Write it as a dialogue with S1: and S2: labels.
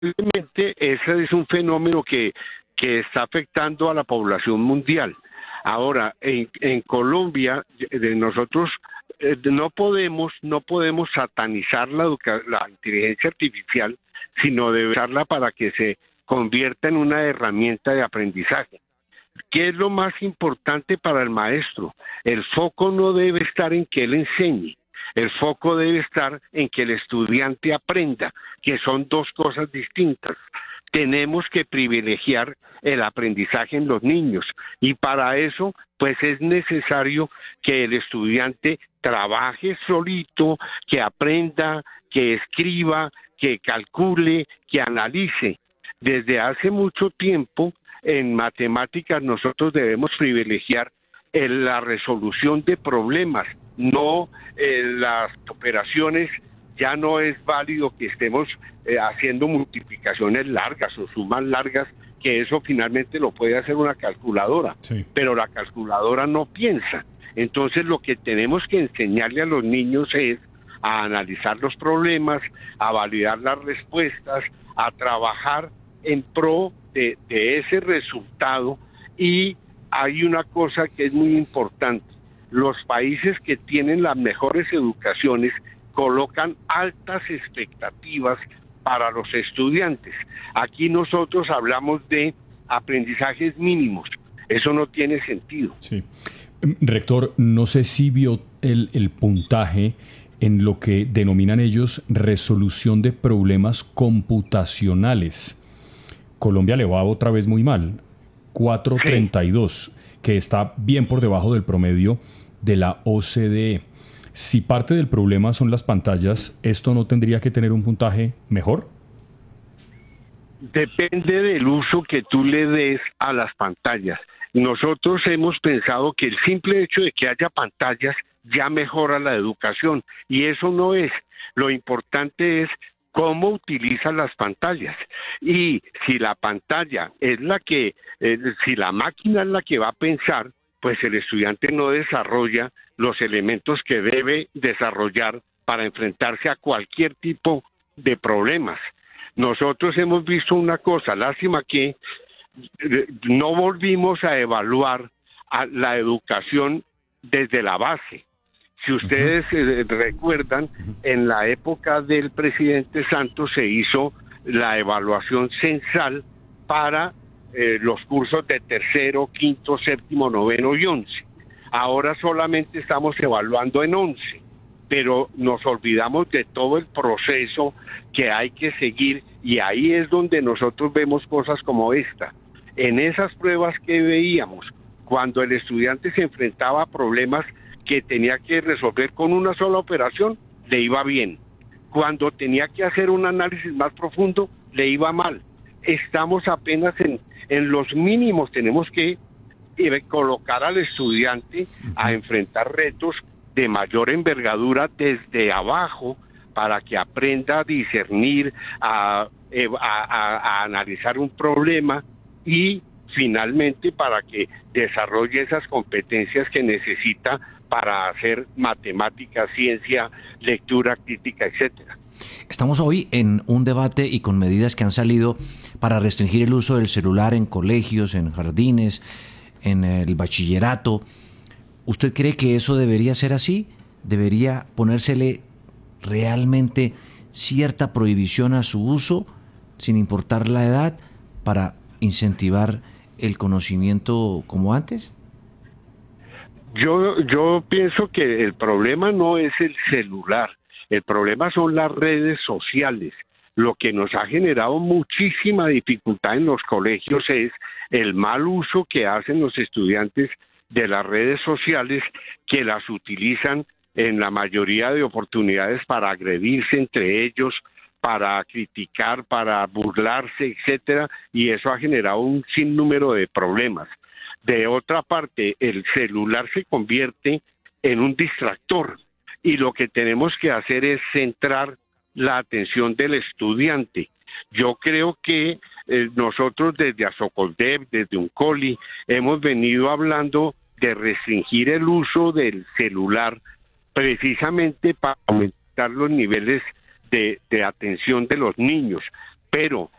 S1: Realmente ese es un fenómeno que está afectando a la población mundial. Ahora, en Colombia, nosotros no podemos satanizar la inteligencia artificial, sino de usarla para que se convierta en una herramienta de aprendizaje. ¿Qué es lo más importante para el maestro? El foco no debe estar en que él enseñe, el foco debe estar en que el estudiante aprenda, que son dos cosas distintas. Tenemos que privilegiar el aprendizaje en los niños y para eso pues es necesario que el estudiante trabaje solito, que aprenda, que escriba, que calcule, que analice. Desde hace mucho tiempo en matemáticas nosotros debemos privilegiar la resolución de problemas, no las operaciones. Ya no es válido que estemos haciendo multiplicaciones largas o sumas largas, que eso finalmente lo puede hacer una calculadora,
S2: Sí.
S1: pero la calculadora no piensa. Entonces lo que tenemos que enseñarle a los niños es a analizar los problemas, a validar las respuestas, a trabajar en pro de ese resultado. Y hay una cosa que es muy importante: los países que tienen las mejores educaciones colocan altas expectativas para los estudiantes. Aquí nosotros hablamos de aprendizajes mínimos. Eso no tiene sentido.
S2: Sí. Rector, no sé si vio el puntaje en lo que denominan ellos resolución de problemas computacionales. Colombia le va otra vez muy mal, 4.32, que está bien por debajo del promedio de la OCDE. Si parte del problema son las pantallas, ¿esto no tendría que tener un puntaje mejor?
S1: Depende del uso que tú le des a las pantallas. Nosotros hemos pensado que el simple hecho de que haya pantallas ya mejora la educación, y eso no es. Lo importante es cómo utilizan las pantallas. Y si la pantalla es si la máquina es la que va a pensar, pues el estudiante no desarrolla los elementos que debe desarrollar para enfrentarse a cualquier tipo de problemas. Nosotros hemos visto una cosa, lástima que no volvimos a evaluar a la educación desde la base. Si ustedes recuerdan, en la época del presidente Santos se hizo la evaluación censal para los cursos de tercero, quinto, séptimo, noveno y 11. Ahora solamente estamos evaluando en 11, pero nos olvidamos de todo el proceso que hay que seguir, y ahí es donde nosotros vemos cosas como esta. En esas pruebas que veíamos, cuando el estudiante se enfrentaba a problemas que tenía que resolver con una sola operación, le iba bien. Cuando tenía que hacer un análisis más profundo, le iba mal. Estamos apenas en los mínimos. Tenemos que colocar al estudiante a enfrentar retos de mayor envergadura desde abajo, para que aprenda a discernir, a analizar un problema, y finalmente para que desarrolle esas competencias que necesita para hacer matemática, ciencia, lectura crítica, etcétera.
S3: Estamos hoy en un debate y con medidas que han salido para restringir el uso del celular en colegios, en jardines, en el bachillerato. ¿Usted cree que eso debería ser así? ¿Debería ponérsele realmente cierta prohibición a su uso, sin importar la edad, para incentivar el conocimiento como antes?
S1: Yo pienso que el problema no es el celular, el problema son las redes sociales. Lo que nos ha generado muchísima dificultad en los colegios es el mal uso que hacen los estudiantes de las redes sociales, que las utilizan en la mayoría de oportunidades para agredirse entre ellos, para criticar, para burlarse, etcétera, y eso ha generado un sinnúmero de problemas. De otra parte, el celular se convierte en un distractor, y lo que tenemos que hacer es centrar la atención del estudiante. Yo creo que nosotros desde Asocoldev, desde Uncoli, hemos venido hablando de restringir el uso del celular precisamente para aumentar los niveles de atención de los niños. pero